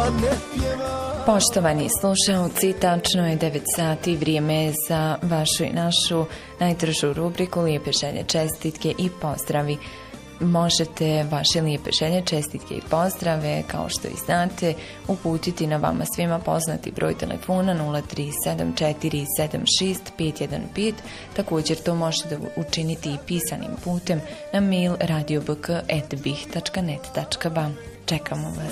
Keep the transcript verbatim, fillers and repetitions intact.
Poštovani slušalci, tačno je devet sati, vrijeme je za vašu i našu najdražu rubriku Lijepe želje, čestitke i pozdravi. Možete vaše lijepe želje, čestitke i pozdrave, kao što i znate, uputiti na vama svima poznati broj telefona nula tri sedam četiri sedam šest pet jedan pet. Također to možete učiniti i pisanim putem na mail radio b k at bih tačka net tačka ba. Čekamo vas.